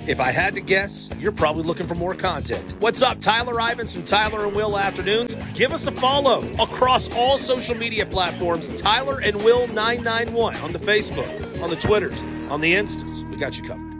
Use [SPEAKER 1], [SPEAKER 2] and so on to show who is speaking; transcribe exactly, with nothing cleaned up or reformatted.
[SPEAKER 1] If I had to guess, you're probably looking for more content. What's up, Tyler Ivinson, Tyler and Will Afternoons? Give us a follow across all social media platforms, Tyler and Will nine nine one, on the Facebook, on the Twitters, on the Instas. We got you covered.